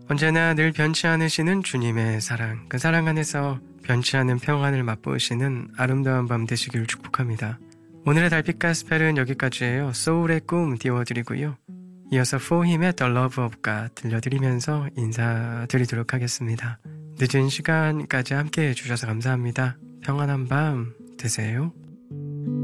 언제나 늘 변치 않으시는 주님의 사랑, 그 사랑 안에서 변치 않은 평안을 맛보시는 아름다운 밤 되시길 축복합니다. 오늘의 달빛 가스펠은 여기까지예요. 소울의 꿈 띄워드리고요. 이어서 For Him의 The Love of God 들려드리면서 인사드리도록 하겠습니다. 늦은 시간까지 함께해 주셔서 감사합니다. 평안한 밤 되세요.